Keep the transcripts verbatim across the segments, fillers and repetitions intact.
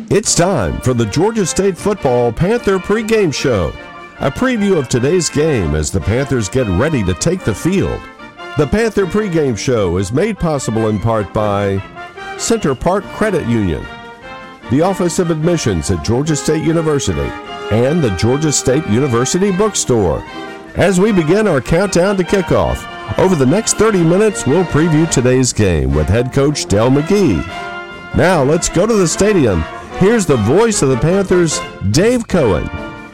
It's time for the Georgia State Football Panther pregame show. A preview of today's game as the Panthers get ready to take the field. The Panther pregame show is made possible in part by Center Park Credit Union, the Office of Admissions at Georgia State University, and the Georgia State University Bookstore. As we begin our countdown to kickoff, over the next thirty minutes, we'll preview today's game with head coach Dell McGee. Now, let's go to the stadium. Here's the voice of the Panthers, Dave Cohen.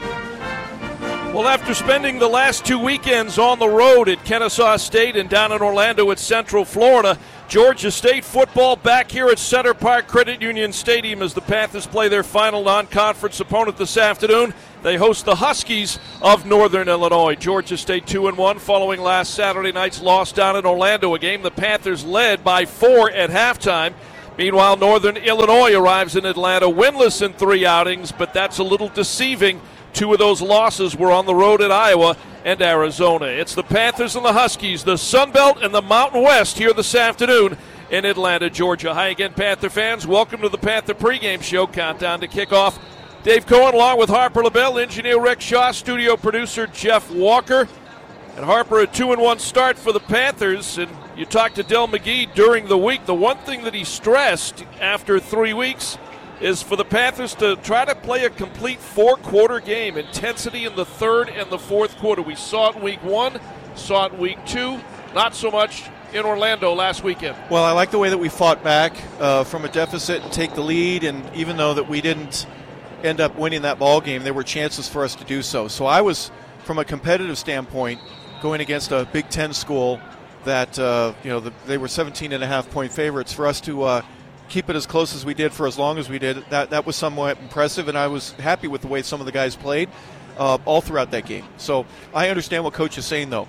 Well, after spending the last two weekends on the road at Kennesaw State and down in Orlando at Central Florida, Georgia State football back here at Center Park Credit Union Stadium as the Panthers play their final non-conference opponent this afternoon. They host the Huskies of Northern Illinois. Georgia State two and one following last Saturday night's loss down in Orlando, a game the Panthers led by four at halftime. Meanwhile, Northern Illinois arrives in Atlanta winless in three outings, but that's a little deceiving. Two of those losses were on the road at Iowa and Arizona. It's the Panthers and the Huskies, the Sun Belt and the Mountain West here this afternoon in Atlanta, Georgia. Hi again, Panther fans. Welcome to the Panther pregame show. Countdown to kickoff. Dave Cohen along with Harper LaBelle, engineer Rick Shaw, studio producer Jeff Walker. And Harper, a two and one start for the Panthers. And you talked to Dell McGee during the week. The one thing that he stressed after three weeks is for the Panthers to try to play a complete four-quarter game, intensity in the third and the fourth quarter. We saw it in week one, saw it in week two, not so much in Orlando last weekend. Well, I like the way that we fought back uh, from a deficit and take the lead, and even though that we didn't end up winning that ball game, there were chances for us to do so. So I was, from a competitive standpoint, going against a Big Ten school that, uh, you know, the, they were seventeen and a half point favorites. For us to uh, keep it as close as we did for as long as we did, that that was somewhat impressive, and I was happy with the way some of the guys played uh, all throughout that game. So I understand what Coach is saying, though.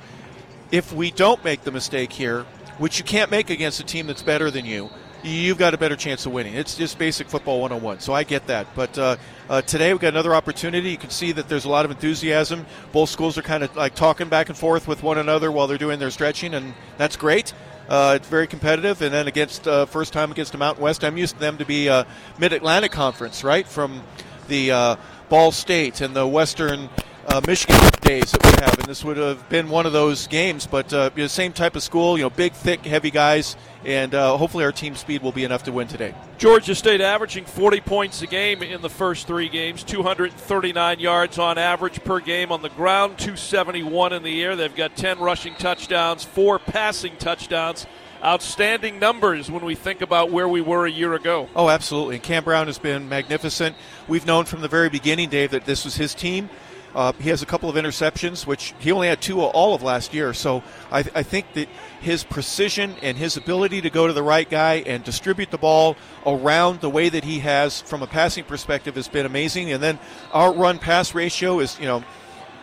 If we don't make the mistake here, which you can't make against a team that's better than you, you've got a better chance of winning. It's just basic football one oh one, so I get that. But uh, uh, today we've got another opportunity. You can see that there's a lot of enthusiasm. Both schools are kind of like talking back and forth with one another while they're doing their stretching, and that's great. Uh, it's very competitive, and then against uh, first time against the Mountain West, I'm used to them to be uh, Mid-Atlantic Conference, right, from the uh, Ball State and the Western uh, Michigan days that we have, and this would have been one of those games, but uh, you know, same type of school, you know, big, thick, heavy guys, and uh, hopefully our team speed will be enough to win today. Georgia State averaging forty points a game in the first three games, two hundred thirty-nine yards on average per game on the ground, two seventy-one in the air. They've got ten rushing touchdowns, four passing touchdowns. Outstanding numbers when we think about where we were a year ago. Oh, absolutely. Cam Brown has been magnificent. We've known from the very beginning, Dave, that this was his team. Uh, he has a couple of interceptions, which he only had two all of last year. So I, th- I think that his precision and his ability to go to the right guy and distribute the ball around the way that he has from a passing perspective has been amazing. And then our run-pass ratio is, you know,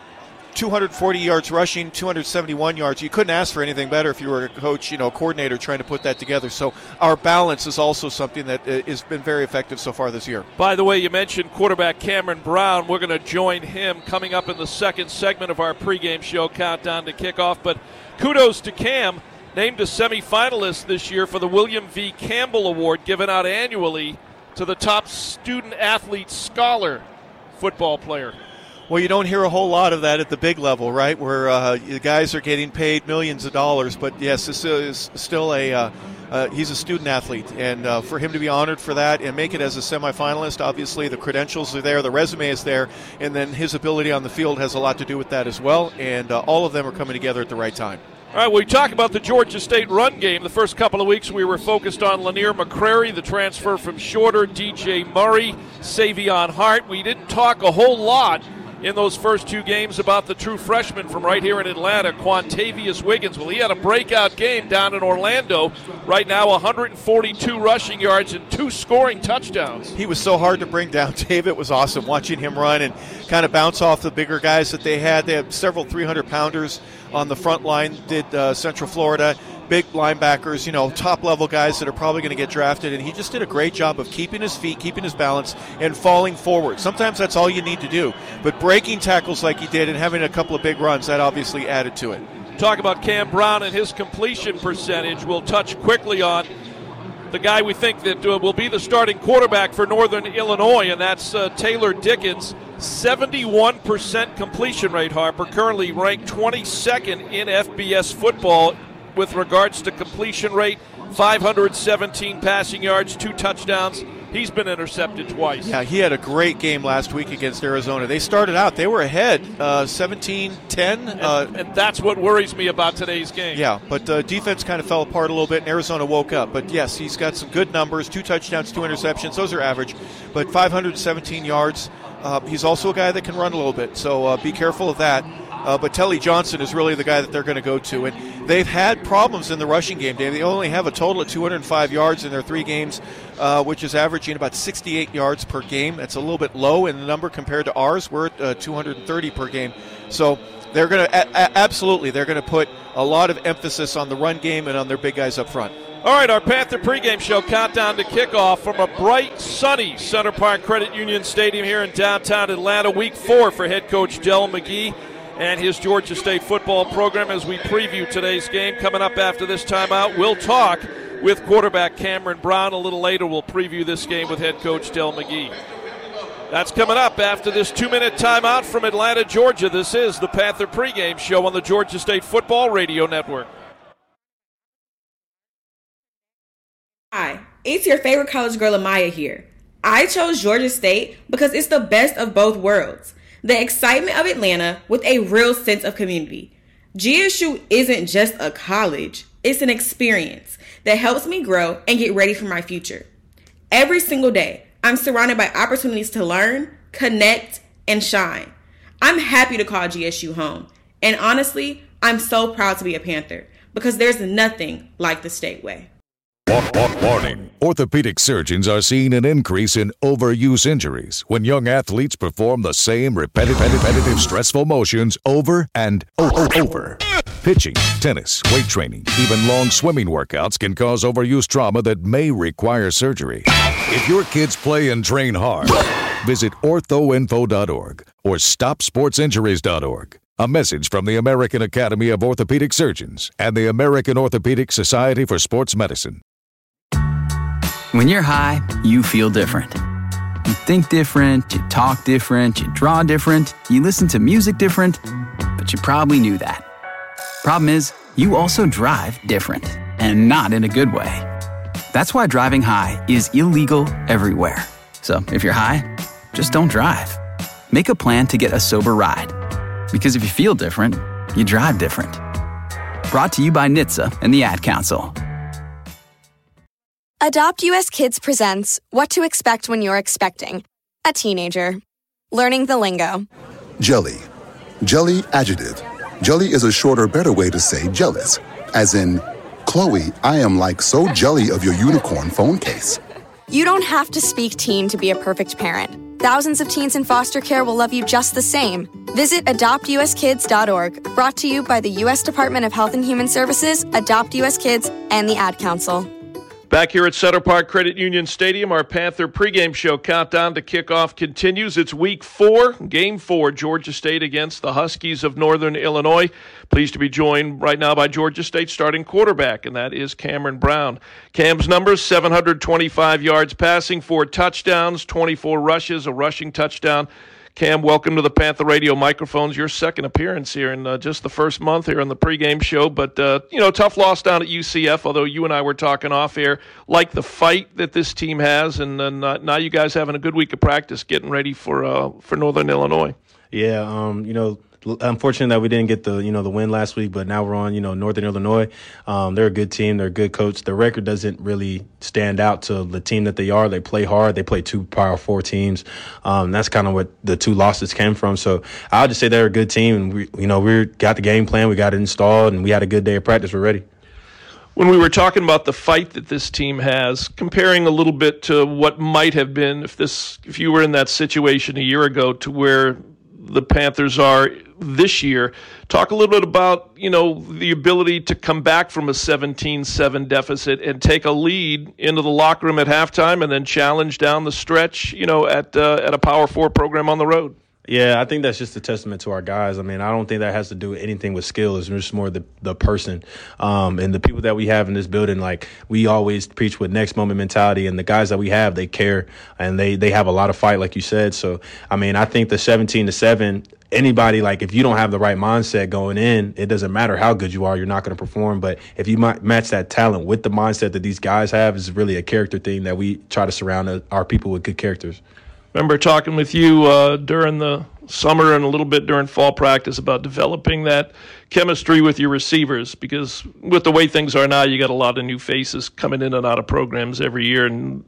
two hundred forty yards rushing, two hundred seventy-one yards. You couldn't ask for anything better if you were a coach, you know, a coordinator trying to put that together. So our balance is also something that has been very effective so far this year. By the way, you mentioned quarterback Cameron Brown. We're going to join him coming up in the second segment of our pregame show, Countdown to Kickoff. But kudos to Cam, named a semifinalist this year for the William V. Campbell Award, given out annually to the top student-athlete scholar football player. Well, you don't hear a whole lot of that at the big level, right, where uh, the guys are getting paid millions of dollars. But, yes, this is still a uh, uh, – he's a student-athlete. And uh, for him to be honored for that and make it as a semifinalist, obviously the credentials are there, the resume is there, and then his ability on the field has a lot to do with that as well. And uh, all of them are coming together at the right time. All right, we talk about the Georgia State run game. The first couple of weeks we were focused on Lanier McCrary, the transfer from Shorter, D J Murray, Savion Hart. We didn't talk a whole lot in those first two games about the true freshman from right here in Atlanta, Quantavius Wiggins. Well, he had a breakout game down in Orlando. Right now, one hundred forty-two rushing yards and two scoring touchdowns. He was so hard to bring down, Dave. It was awesome watching him run and kind of bounce off the bigger guys that they had. They had several three hundred pounders on the front line, did uh, Central Florida. Big linebackers, you know, top-level guys that are probably going to get drafted, and he just did a great job of keeping his feet, keeping his balance, and falling forward. Sometimes that's all you need to do. But breaking tackles like he did and having a couple of big runs, that obviously added to it. Talk about Cam Brown and his completion percentage. We'll touch quickly on the guy we think that uh, will be the starting quarterback for Northern Illinois, and that's uh, Taylor Dickens. seventy-one percent completion rate, Harper, currently ranked twenty-second in F B S football with regards to completion rate, five hundred seventeen passing yards, two touchdowns. He's been intercepted twice. Yeah, he had a great game last week against Arizona. They started out, they were ahead, uh, seventeen ten. And, uh, and that's what worries me about today's game. Yeah, but uh, defense kind of fell apart a little bit, and Arizona woke up. But, yes, he's got some good numbers, two touchdowns, two interceptions. Those are average. But five hundred seventeen yards. Uh, he's also a guy that can run a little bit, so uh, be careful of that. Uh, but Telly Johnson is really the guy that they're going to go to. And they've had problems in the rushing game, Dave. They only have a total of two hundred five yards in their three games, uh, which is averaging about sixty-eight yards per game. That's a little bit low in the number compared to ours. We're at uh, two hundred thirty per game. So they're going to, a- a- absolutely, they're going to put a lot of emphasis on the run game and on their big guys up front. All right, our Panther pregame show countdown to kickoff from a bright, sunny Center Park Credit Union Stadium here in downtown Atlanta. Week four for head coach Del McGee and his Georgia State football program as we preview today's game. Coming up after this timeout, we'll talk with quarterback Cameron Brown. A little later, we'll preview this game with head coach Del McGee. That's coming up after this two-minute timeout from Atlanta, Georgia. This is the Panther pregame show on the Georgia State Football Radio Network. Hi, it's your favorite college girl Amaya here. I chose Georgia State because it's the best of both worlds. The excitement of Atlanta with a real sense of community. G S U isn't just a college, it's an experience that helps me grow and get ready for my future. Every single day, I'm surrounded by opportunities to learn, connect, and shine. I'm happy to call G S U home. And honestly, I'm so proud to be a Panther because there's nothing like the State way. Warning. Orthopedic surgeons are seeing an increase in overuse injuries when young athletes perform the same repetitive, repetitive stressful motions over and over. Pitching, tennis, weight training, even long swimming workouts can cause overuse trauma that may require surgery. If your kids play and train hard, visit ortho info dot org or stop sports injuries dot org. A message from the American Academy of Orthopedic Surgeons and the American Orthopedic Society for Sports Medicine. When you're high, you feel different. You think different, you talk different, you draw different, you listen to music different, but you probably knew that. Problem is, you also drive different, and not in a good way. That's why driving high is illegal everywhere. So if you're high, just don't drive. Make a plan to get a sober ride. Because if you feel different, you drive different. Brought to you by N H T S A and the Ad Council. Adopt U S Kids presents What to Expect When You're Expecting a Teenager. Learning the lingo. Jelly. Jelly adjective. Jelly is a shorter, better way to say jealous. As in, Chloe, I am like so jelly of your unicorn phone case. You don't have to speak teen to be a perfect parent. Thousands of teens in foster care will love you just the same. Visit adopt u s kids dot org. Brought to you by the U S Department of Health and Human Services, Adopt U S Kids, and the Ad Council. Back here at Center Park Credit Union Stadium, our Panther pregame show countdown to kickoff continues. It's week four, game four, Georgia State against the Huskies of Northern Illinois. Pleased to be joined right now by Georgia State starting quarterback, and that is Cameron Brown. Cam's numbers, seven hundred twenty-five yards passing, four touchdowns, twenty-four rushes, a rushing touchdown. Cam, welcome to the Panther Radio microphones. Your second appearance here in uh, just the first month here on the pregame show. But, uh, you know, tough loss down at U C F, although you and I were talking off air. Like the fight that this team has, and uh, now you guys having a good week of practice getting ready for uh, for Northern Illinois. Yeah, um, you know, unfortunate that we didn't get the, you know, the win last week, but now we're on, you know, Northern Illinois. Um, they're a good team. They're a good coach. The record doesn't really stand out to the team that they are. They play hard. They play two Power Four teams. Um, that's kind of what the two losses came from. So I'll just say they're a good team. And we, you know, we got the game plan. We got it installed, and we had a good day of practice. We're ready. When we were talking about the fight that this team has, comparing a little bit to what might have been if this, if you were in that situation a year ago to where the Panthers are this year, talk a little bit about, you know, the ability to come back from a seventeen seven deficit and take a lead into the locker room at halftime and then challenge down the stretch, you know, at uh, at a Power Four program on the road. Yeah, I think that's just a testament to our guys. I mean, I don't think that has to do with anything with skill. It's just more the the person um, and the people that we have in this building. Like, we always preach with next moment mentality, and the guys that we have, they care and they they have a lot of fight, like you said. So, I mean, I think the seventeen to seven. Anybody, like, if you don't have the right mindset going in, it doesn't matter how good you are, you're not going to perform. But if you might match that talent with the mindset that these guys have, is really a character thing that we try to surround our people with good characters. Remember talking with you uh, during the summer and a little bit during fall practice about developing that chemistry with your receivers, because with the way things are now, you got a lot of new faces coming in and out of programs every year. And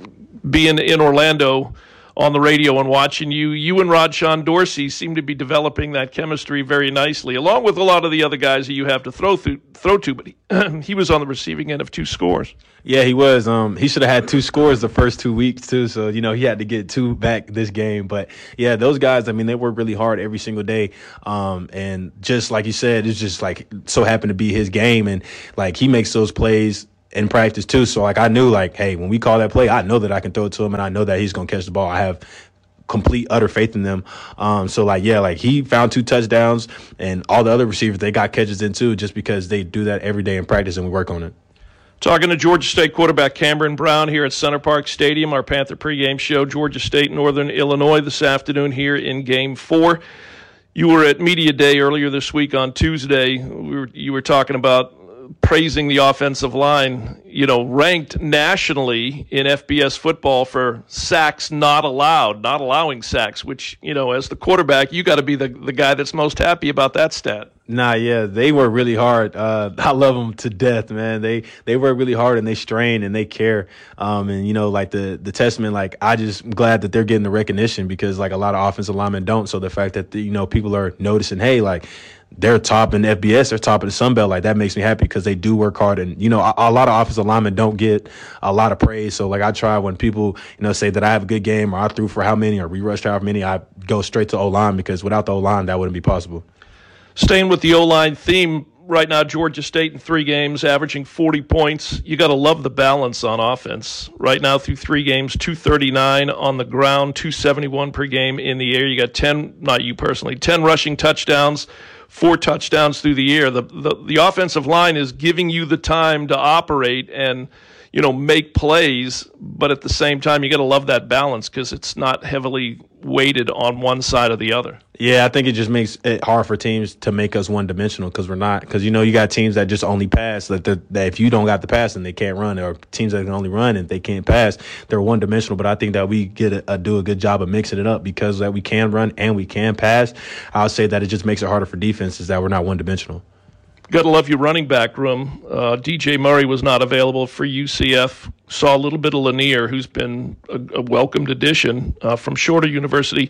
being in Orlando on the radio and watching you, you and Rodshawn Dorsey seem to be developing that chemistry very nicely, along with a lot of the other guys that you have to throw through, throw to. But he, he was on the receiving end of two scores. Yeah, he was. Um, he should have had two scores the first two weeks too. So, you know, he had to get two back this game. But yeah, those guys, I mean, they work really hard every single day. Um, and just like you said, it's just like so happened to be his game, and like he makes those plays in practice too. So like I knew, like, hey, when we call that play, I know that I can throw it to him, and I know that he's gonna catch the ball. I have complete utter faith in them. Um, so like yeah, like he found two touchdowns, and all the other receivers, they got catches in too, just because they do that every day in practice and we work on it. Talking to Georgia State quarterback Cameron Brown here at Center Park Stadium, our Panther pregame show. Georgia State, Northern Illinois this afternoon here in Game Four. You were at Media Day earlier this week on Tuesday. We were, you were talking about praising the offensive line, you know, ranked nationally in F B S football for sacks not allowed, not allowing sacks, which, you know, as the quarterback, you got to be the, the guy that's most happy about that stat. Nah, yeah, they work really hard. Uh, I love them to death, man. They they work really hard and they strain and they care. Um, and, you know, like the, the testament, like, I just am glad that they're getting the recognition, because, like, a lot of offensive linemen don't. So the fact that, the, you know, people are noticing, hey, like, they're top in F B S, they're top of the Sun Belt, like, that makes me happy, because they do work hard. And, you know, a, a lot of offensive linemen don't get a lot of praise. So, like, I try when people, you know, say that I have a good game, or I threw for how many, or we rushed how many, I go straight to O-line, because without the O-line, that wouldn't be possible. Staying with the O-line theme, right now Georgia State in three games, averaging forty points. You got to love the balance on offense. Right now through three games, two thirty-nine on the ground, two seventy-one per game in the air. You got ten, not you personally, ten rushing touchdowns, four touchdowns through the air. The, the, the offensive line is giving you the time to operate and, you know, make plays, but at the same time, you got to love that balance, because it's not heavily weighted on one side or the other. Yeah, I think it just makes it hard for teams to make us one-dimensional, because we're not. Because, you know, you got teams that just only pass. That, that if you don't got the pass, then they can't run. Or teams that can only run and they can't pass, they're one-dimensional. But I think that we get a, a, do a good job of mixing it up, because that we can run and we can pass. I'll say that it just makes it harder for defenses that we're not one-dimensional. Got to love your running back room. Uh, D J Murray was not available for U C F. Saw a little bit of Lanier, who's been a, a welcomed addition uh, from Shorter University.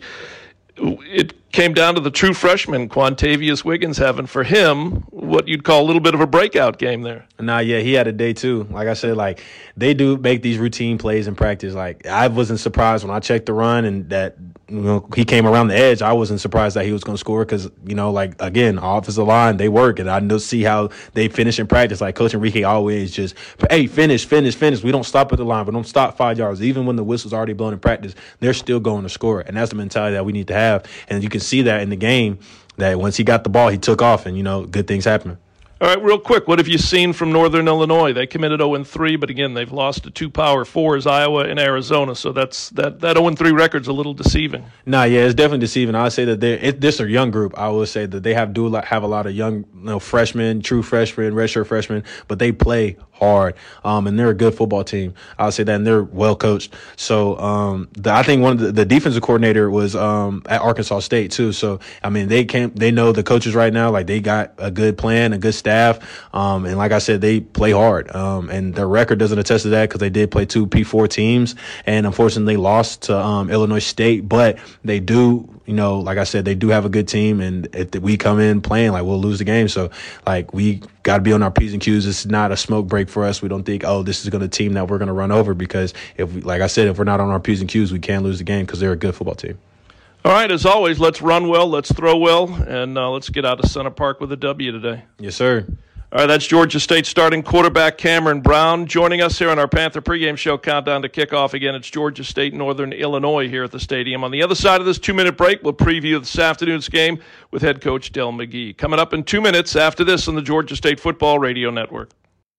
It came down to the true freshman, Quantavius Wiggins, having for him what you'd call a little bit of a breakout game there. Nah, yeah, he had a day too. Like I said, like, they do make these routine plays in practice. Like, I wasn't surprised when I checked the run and that, you know, he came around the edge. I wasn't surprised that he was going to score, because, you know, like, again, offensive line, they work, and I know see how they finish in practice. Like, Coach Enrique always just, hey, finish, finish, finish. We don't stop at the line. We don't stop five yards. Even when the whistle's already blown in practice, they're still going to score, and that's the mentality that we need to have. And you can see that in the game, that once he got the ball, he took off, and, you know, good things happen. All right, real quick, what have you seen from Northern Illinois? They committed oh and three, but again, they've lost to two Power Fours, Iowa and Arizona, so that's that that oh and three record's a little deceiving. Nah, yeah, it's definitely deceiving. I would say that they're it, this is a young group. I would say that they have do have a lot of young, you know, freshmen, true freshmen, redshirt freshmen, but they play hard, um, and they're a good football team. I would say that, and they're well coached. So um, the, I think one of the, the defensive coordinator was um, at Arkansas State too. So I mean, they can't they know the coaches right now. Like, they got a good plan, a good staff. Um, and like I said, they play hard. Um, and their record doesn't attest to that, because they did play two P four teams. And unfortunately, they lost to um, Illinois State. But they do, you know, like I said, they do have a good team. And if we come in playing, like, we'll lose the game. So, like, we got to be on our P's and Q's. It's not a smoke break for us. We don't think, oh, this is going to team that we're going to run over, because, if we, like I said, if we're not on our P's and Q's, we can lose the game, because they're a good football team. All right, as always, let's run well, let's throw well, and uh, let's get out of Center Park with a W today. Yes, sir. All right, that's Georgia State starting quarterback Cameron Brown joining us here on our Panther pregame show. Countdown to kickoff again. It's Georgia State, Northern Illinois here at the stadium. On the other side of this two-minute break, we'll preview this afternoon's game with head coach Del McGee. Coming up in two minutes after this on the Georgia State Football Radio Network.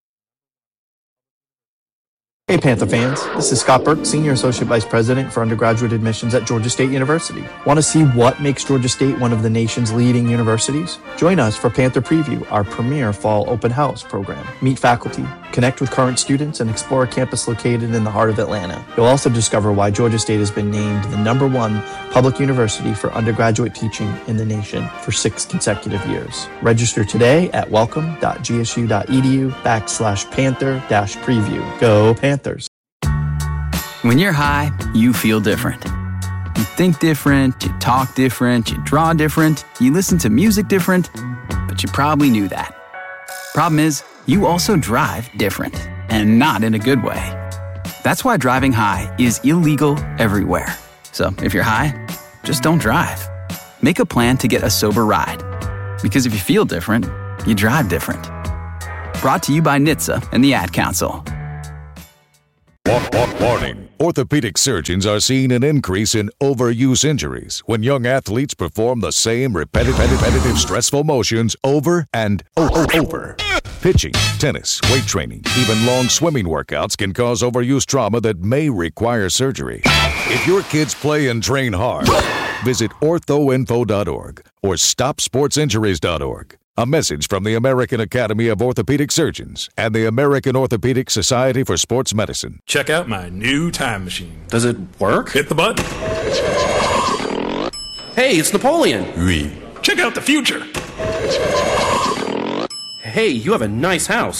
Hey Panther fans, this is Scott Burke, Senior Associate Vice President for Undergraduate Admissions at Georgia State University. Want to see what makes Georgia State one of the nation's leading universities? Join us for Panther Preview, our premier fall open house program. Meet faculty, connect with current students, and explore a campus located in the heart of Atlanta. You'll also discover why Georgia State has been named the number one public university for undergraduate teaching in the nation for six consecutive years. Register today at welcome.gsu.edu backslash Panther dash preview. Go Panthers. When you're high, you feel different. You think different, you talk different, you draw different, you listen to music different, but you probably knew that. Problem is, you also drive different, and not in a good way. That's why driving high is illegal everywhere. So if you're high, just don't drive. Make a plan to get a sober ride. Because if you feel different, you drive different. Brought to you by N H T S A and the Ad Council. Warning. Orthopedic surgeons are seeing an increase in overuse injuries when young athletes perform the same repetitive, repetitive stressful motions over and over. Pitching, tennis, weight training, even long swimming workouts can cause overuse trauma that may require surgery. If your kids play and train hard, visit ortho info dot org or stop sports injuries dot org. A message from the American Academy of Orthopedic Surgeons and the American Orthopedic Society for Sports Medicine. Check out my new time machine. Does it work? Hit the button. Hey, it's Napoleon. Oui. Check out the future. Hey, you have a nice house.